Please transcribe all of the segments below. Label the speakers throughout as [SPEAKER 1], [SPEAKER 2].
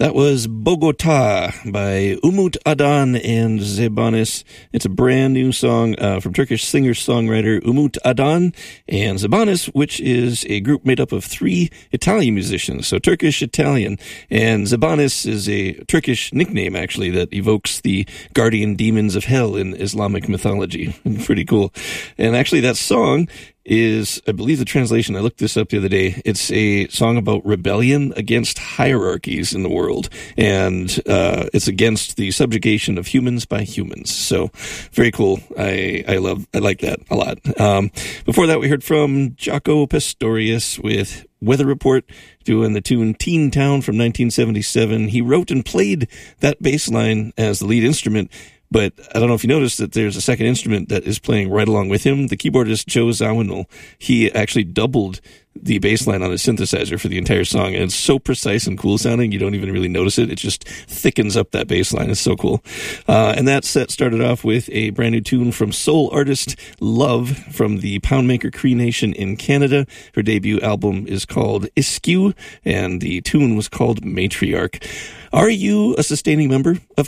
[SPEAKER 1] That was Bogota by Umut Adan and Zebanis. It's a brand new song from Turkish singer-songwriter Umut Adan and Zebanis, which is a group made up of 3 Italian musicians, so Turkish-Italian. And Zebanis is a Turkish nickname, actually, that evokes the guardian demons of hell in Islamic mythology. Pretty cool. And actually, that song is, I believe the translation, I looked this up the other day, it's a song about rebellion against hierarchies in the world, and it's against the subjugation of humans by humans. So, very cool. I like that a lot. Before that, we heard from Jaco Pastorius with Weather Report, doing the tune Teen Town from 1977. He wrote and played that bass line as the lead instrument, but I don't know if you noticed that there's a second instrument that is playing right along with him. The keyboardist Joe Zawinul, he actually doubled the bass line on his synthesizer for the entire song, and it's so precise and cool sounding, you don't even really notice it. It just thickens up that bass line. It's so cool. And that set started off with a brand new tune from soul artist Love from the Poundmaker Cree Nation in Canada. Her debut album is called Iskew, and the tune was called Matriarch. Are you a sustaining member of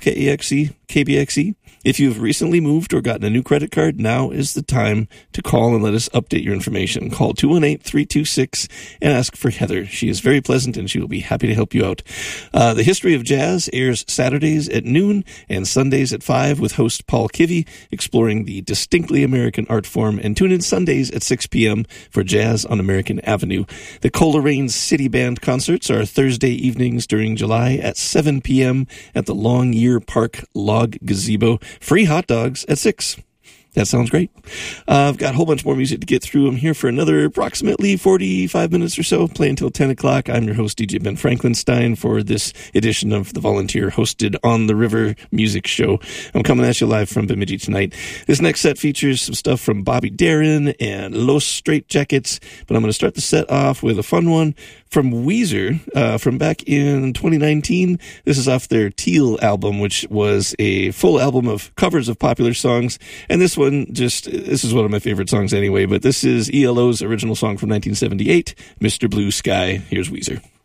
[SPEAKER 1] KBXE? If you've recently moved or gotten a new credit card, now is the time to call and let us update your information. Call 218-326 and ask for Heather. She is very pleasant and she will be happy to help you out. The History of Jazz airs Saturdays at noon and Sundays at 5 with host Paul Kivy, exploring the distinctly American art form, and tune in Sundays at 6 p.m. for Jazz on American Avenue. The Coleraine City Band concerts are Thursday evenings during July at 7 p.m. at the Longyear Park Log Gazebo. Free hot dogs at 6. That sounds great. I've got a whole bunch more music to get through. I'm here for another approximately 45 minutes or so, play until 10 o'clock. I'm your host, DJ Ben Franklinstein, for this edition of the Volunteer-hosted On the River Music Show. I'm coming at you live from Bemidji tonight. This next set features some stuff from Bobby Darin and Los Straitjackets, but I'm going to start the set off with a fun one from Weezer from back in 2019. This is off their Teal album, which was a full album of covers of popular songs. And this one, this is one of my favorite songs anyway, but this is ELO's original song from 1978, Mr. Blue Sky. Here's Weezer.